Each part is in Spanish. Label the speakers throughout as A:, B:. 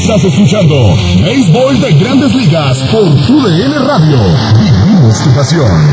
A: Estás escuchando Béisbol de Grandes Ligas por TUDN Radio. Vivimos tu pasión.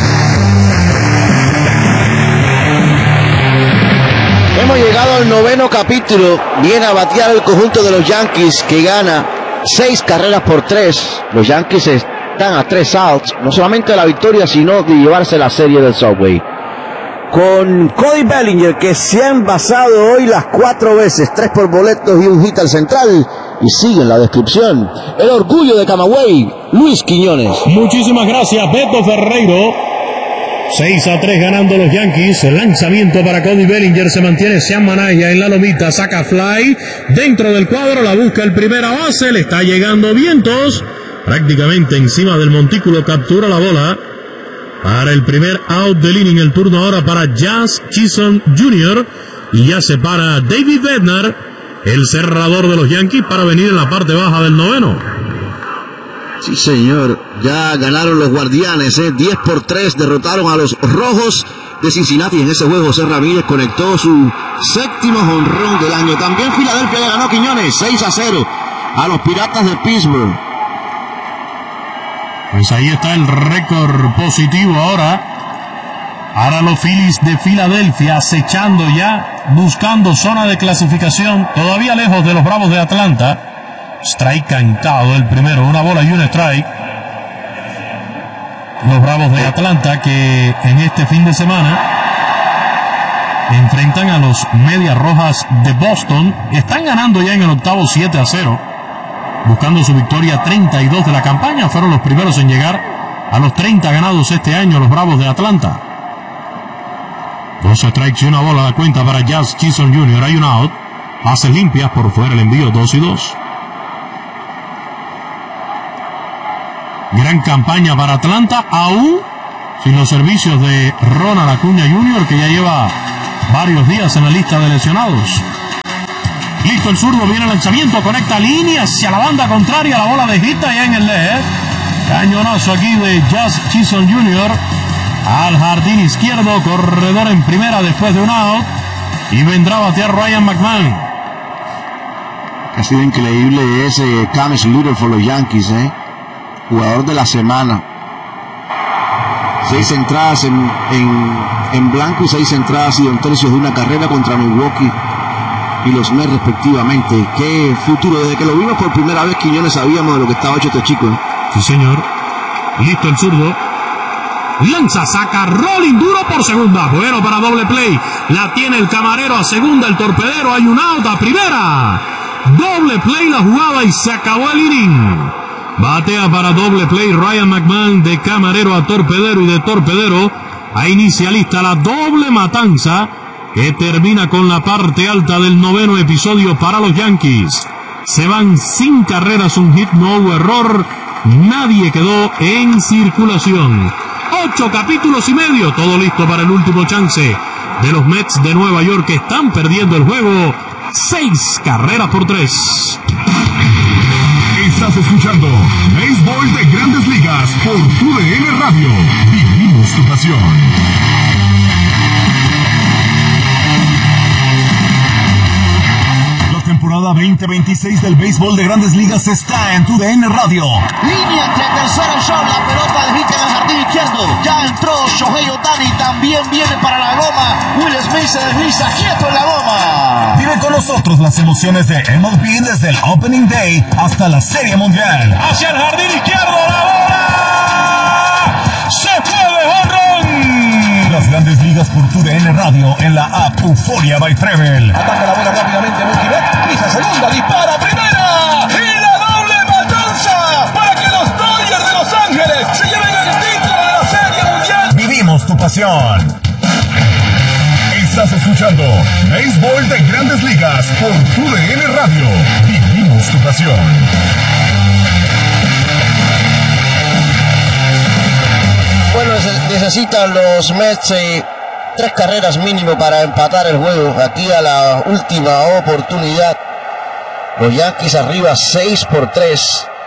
B: Hemos llegado al 9º capítulo. Viene a batear el conjunto de los Yankees, que gana 6 carreras por 3. Los Yankees están a 3 outs, no solamente de la victoria, sino de llevarse la serie del Subway. Con Cody Bellinger, que se ha envasado hoy las 4 veces, 3 por boletos y un hit al central. Y sigue en la descripción el orgullo de Camagüey, Luis Quiñones.
C: Muchísimas gracias, Beto Ferreiro. 6-3 ganando los Yankees. El lanzamiento para Cody Bellinger. Se mantiene Sean Manaya en la lomita. Saca fly dentro del cuadro. La busca el primera base. Le está llegando vientos. Prácticamente encima del montículo. Captura la bola para el primer out del inning. El turno ahora para Jazz Chisholm Jr. Y ya se para David Bednar, el cerrador de los Yankees, para venir en la parte baja del 9º.
B: Sí, señor. Ya ganaron los Guardianes, 10-3 derrotaron a los Rojos de Cincinnati. En ese juego José Ramírez conectó su 7º jonrón del año. También Filadelfia le ganó, Quiñones, 6-0 a los Piratas de Pittsburgh.
C: Pues ahí está el récord positivo ahora para los Phillies de Filadelfia, acechando ya, buscando zona de clasificación, todavía lejos de los Bravos de Atlanta. Strike cantado el primero, una bola y un strike. Los Bravos de Atlanta, que en este fin de semana enfrentan a los Medias Rojas de Boston. Están ganando ya en el octavo 7-0, buscando su victoria 32 de la campaña. Fueron los primeros en llegar a los 30 ganados este año los Bravos de Atlanta. 2 strikes y una bola la cuenta para Jazz Chisholm Jr. Hay un out. Bases limpias, por fuera el envío, 2-2. Gran campaña para Atlanta, aún sin los servicios de Ronald Acuña Jr., que ya lleva varios días en la lista de lesionados. Listo el zurdo, viene el lanzamiento, conecta línea hacia la banda contraria, la bola de hit ya en el left. Cañonazo aquí de Jazz Chisholm Jr. al jardín izquierdo, corredor en primera después de un out, y vendrá a batear Ryan McMahon.
B: Ha sido increíble ese Cam Sluter por los Yankees, jugador de la semana. 6 entradas en blanco y 6 entradas y 2 tercios de una carrera contra Milwaukee y los Mets respectivamente. Qué futuro, desde que lo vimos por primera vez, Quiñones, sabíamos de lo que estaba hecho este chico.
C: Sí, señor. Listo el zurdo. Lanza, saca, rolling duro por segunda. Bueno para doble play. La tiene el camarero a segunda, el torpedero. Hay un out a primera. Doble play la jugada y se acabó el inning. Batea para doble play Ryan McMahon, de camarero a torpedero y de torpedero a inicialista. La doble matanza que termina con la parte alta del 9º episodio para los Yankees. Se van sin carreras, un hit, no hubo error. Nadie quedó en circulación. 8 capítulos y medio, todo listo para el último chance de los Mets de Nueva York, que están perdiendo el juego 6 carreras por 3.
A: Estás escuchando Béisbol de Grandes Ligas por TUDN Radio. Vivimos tu pasión. Temporada 2026 del béisbol de Grandes Ligas está en TUDN Radio.
D: Línea entre tercero y short, la pelota de hit en el jardín izquierdo. Ya entró Shohei Ohtani, también viene para la goma. Will Smith se desliza quieto en la goma.
A: Vive con nosotros las emociones de MLB desde el Opening Day hasta la Serie Mundial.
C: Hacia el jardín izquierdo, la bola se fue de jonrón.
A: Las Grandes Ligas por TUDN Radio en la app Euphoria by Treble.
E: Ataca la bola rápidamente Mookie Betts, pisa segunda, dispara primera y la doble matanza para que los Dodgers de Los Ángeles se lleven el título de la Serie Mundial.
A: Vivimos tu pasión. Estás escuchando Béisbol de Grandes Ligas por TUDN Radio. Vivimos tu pasión.
B: Bueno, necesitan los Mets 3 carreras mínimo para empatar el juego. Aquí a la última oportunidad. Los Yankees arriba 6-3.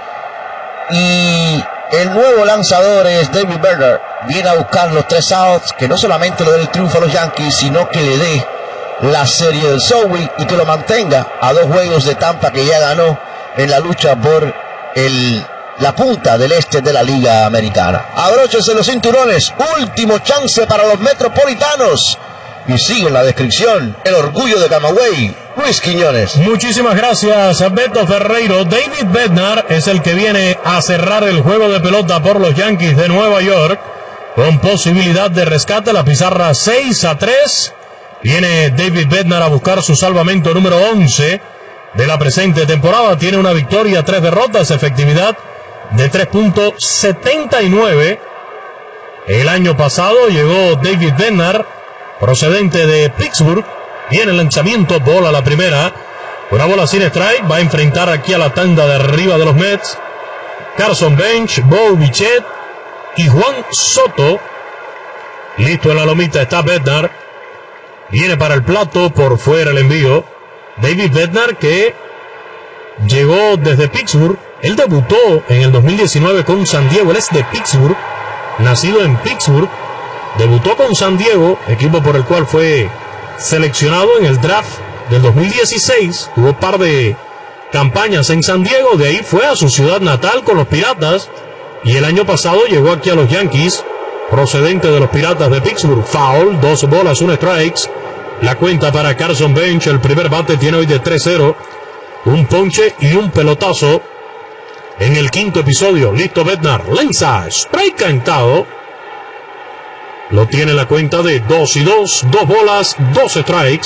B: Y el nuevo lanzador es David Bednar. Viene a buscar los 3 outs, que no solamente le dé el triunfo a los Yankees, sino que le dé la serie del Subway y que lo mantenga a 2 juegos de Tampa, que ya ganó en la lucha por la punta del este de la Liga Americana. Abróchense los cinturones, último chance para los metropolitanos. Y sigue en la descripción el orgullo de Camagüey, Luis Quiñones.
C: Muchísimas gracias a Beto Ferreiro. David Bednar es el que viene a cerrar el juego de pelota por los Yankees de Nueva York, con posibilidad de rescate. La pizarra 6-3. Viene David Bednar a buscar su salvamento número 11 de la presente temporada. Tiene una victoria, 3 derrotas, efectividad de 3.79. El año pasado llegó David Bednar, procedente de Pittsburgh. Viene el lanzamiento, bola la primera. Una bola sin strike. Va a enfrentar aquí a la tanda de arriba de los Mets. Carson Bench, Bo Bichette y Juan Soto. Listo en la lomita está Bednar. Viene para el plato, por fuera el envío. David Bednar, que llegó desde Pittsburgh. Él debutó en el 2019 con San Diego. Él es de Pittsburgh, nacido en Pittsburgh. Debutó con San Diego, equipo por el cual fue seleccionado en el draft del 2016. Tuvo un par de campañas en San Diego. De ahí fue a su ciudad natal con los Piratas. Y el año pasado llegó aquí a los Yankees, procedente de los Piratas de Pittsburgh. Foul, 2 bolas, 1 strikes. La cuenta para Carson Bench. El primer bate tiene hoy de 3-0. Un ponche y un pelotazo en el quinto episodio. Listo Bednar. Lanza. Strike cantado. Lo tiene la cuenta de 2-2. 2 bolas, 2 strikes.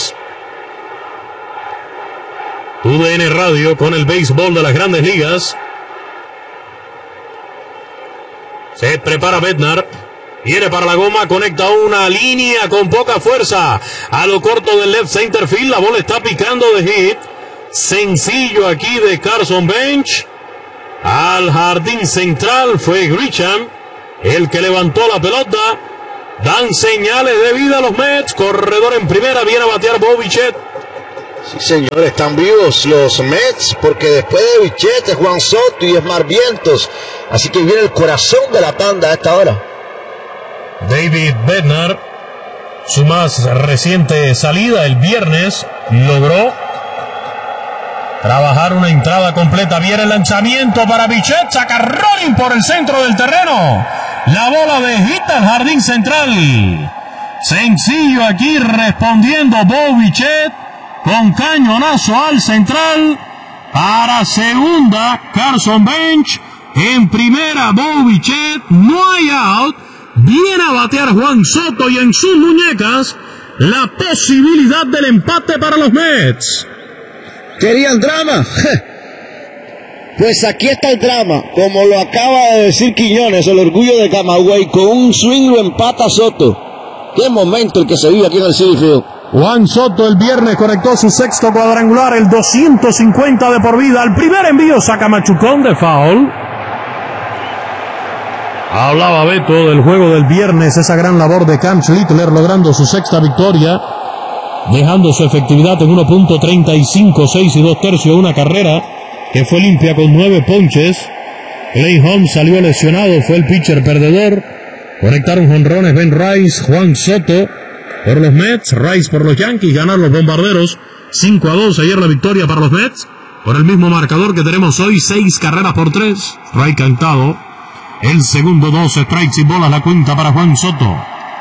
C: TUDN Radio con el béisbol de las Grandes Ligas. Se prepara Bednar. Viene para la goma, conecta una línea con poca fuerza a lo corto del left center field. La bola está picando de hit. Sencillo aquí de Carson Bench. Al jardín central fue Grisham el que levantó la pelota. Dan señales de vida a los Mets. Corredor en primera, viene a batear Bo Bichette.
B: Sí, señor, están vivos los Mets, porque después de Bichette es Juan Soto y es Mar Vientos. Así que viene el corazón de la tanda a esta hora.
C: David Bednar, su más reciente salida el viernes, logró trabajar una entrada completa. Viene el lanzamiento para Bichette, saca rolling por el centro del terreno. La bola de hit al jardín central. Sencillo aquí respondiendo Bo Bichette con cañonazo al central. Para segunda, Carson Bench. En primera, Bo Bichette. No hay out. Viene a batear Juan Soto y en sus muñecas la posibilidad del empate para los Mets.
B: ¿Querían drama? Pues aquí está el drama, como lo acaba de decir Quiñones, el orgullo de Camagüey, con un swing lo empata Soto. Qué momento el que se vive aquí en el Citi Field.
C: Juan Soto el viernes conectó su sexto cuadrangular, el 250 de por vida. Al primer envío saca machucón de foul. Hablaba Beto del juego del viernes, esa gran labor de Cam Schlittler logrando su sexta victoria, dejando su efectividad en 1.35, 6 y 2 tercios, una carrera que fue limpia con 9 ponches. Clay Holmes salió lesionado, fue el pitcher perdedor. Conectaron jonrones Ben Rice, Juan Soto por los Mets, Rice por los Yankees. Ganaron los Bombarderos 5-2. Ayer la victoria para los Mets por el mismo marcador que tenemos hoy, 6 carreras por 3. Strike cantado. El segundo, 2 strikes y bolas, la cuenta para Juan Soto.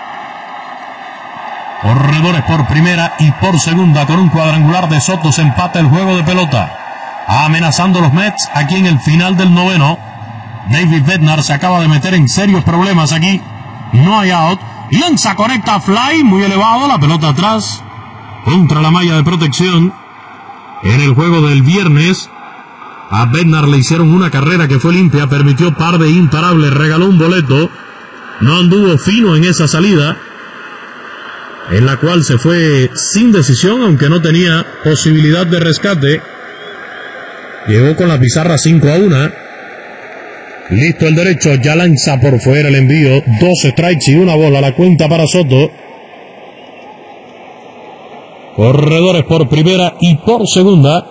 C: Corredores por primera y por segunda, con un cuadrangular de Soto se empata el juego de pelota. Amenazando los Mets aquí en el final del noveno. David Bednar se acaba de meter en serios problemas aquí. No hay out. Lanza correcta, fly, muy elevado, la pelota atrás, contra la malla de protección. En el juego del viernes, a Bednar le hicieron una carrera que fue limpia, permitió par de imparables, regaló un boleto. No anduvo fino en esa salida, en la cual se fue sin decisión, aunque no tenía posibilidad de rescate. Llegó con la pizarra 5-1. Listo el derecho, ya lanza por fuera el envío. 2 strikes y una bola, la cuenta para Soto. Corredores por primera y por segunda.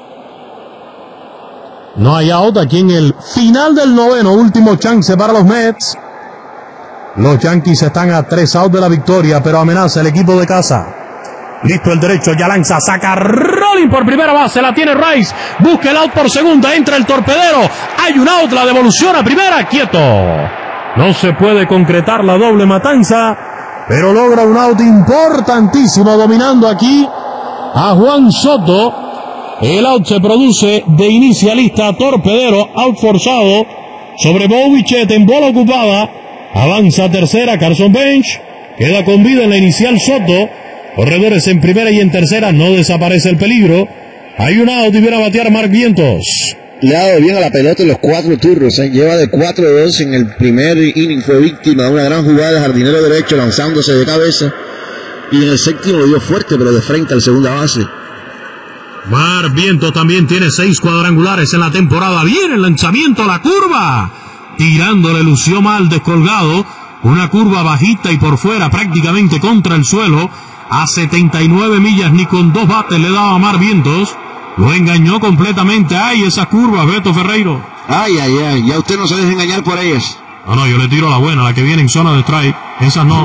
C: No hay out aquí en el final del noveno, último chance para los Mets. Los Yankees están a 3 outs de la victoria, pero amenaza el equipo de casa. Listo el derecho, ya lanza, saca Rolling por primera base, la tiene Rice, busca el out por segunda, entra el torpedero, hay un out, la devolución a primera, quieto. No se puede concretar la doble matanza, pero logra un out importantísimo dominando aquí a Juan Soto. El out se produce de inicialista torpedero, out forzado sobre Bowichette en bola ocupada. Avanza a tercera, Carson Bench, queda con vida en la inicial Soto. Corredores en primera y en tercera, no desaparece el peligro. Hay un out y viene a batear Mark Vientos.
B: Le ha dado bien a la pelota en los 4 turnos, lleva de 4-2 en el primer inning, fue víctima de una gran jugada de jardinero derecho lanzándose de cabeza, y en el séptimo dio fuerte pero de frente al segunda base.
C: Mark Vientos también tiene 6 cuadrangulares en la temporada. Viene el lanzamiento a la curva, tirándole, lució mal, descolgado, una curva bajita y por fuera prácticamente contra el suelo. A 79 millas, ni con 2 bates le daba a Mark Vientos. Lo engañó completamente. ¡Ay, esas curvas, Beto Ferreiro!
B: Ay, ya usted no se deja engañar por ellas.
C: No, yo le tiro la buena, la que viene en zona de strike. Esas no.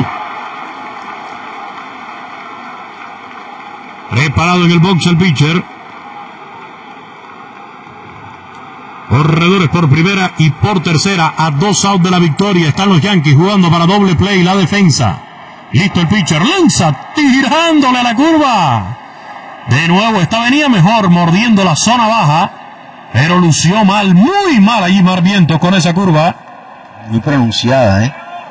C: Preparado en el box el pitcher. Corredores por primera y por tercera. A 2 outs de la victoria. Están los Yankees jugando para doble play la defensa. Listo el pitcher, lanza, tirándole a la curva. De nuevo, esta venía mejor, mordiendo la zona baja, pero lució mal, muy mal allí Mark Vientos con esa curva.
B: Muy pronunciada,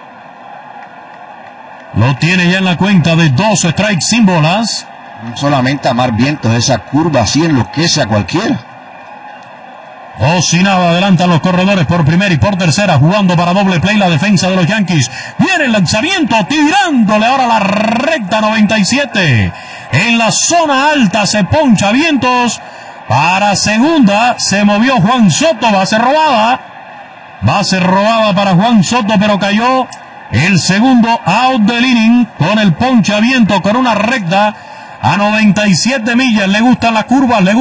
C: Lo tiene ya en la cuenta de 2 strikes sin bolas.
B: No solamente a Mark Vientos, esa curva así enloquece a cualquiera.
C: 2 y nada, adelantan los corredores por primera y por tercera, jugando para doble play la defensa de los Yankees. Viene el lanzamiento, tirándole ahora la recta 97. En la zona alta se poncha Vientos. Para segunda se movió Juan Soto, base robada. Base robada para Juan Soto, pero cayó el segundo out del inning con el poncha Vientos con una recta a 97 millas. Le gustan las curvas, le